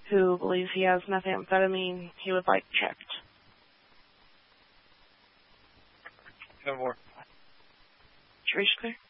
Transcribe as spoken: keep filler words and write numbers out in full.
who believes he has methamphetamine he would like checked. No more. Trish clear?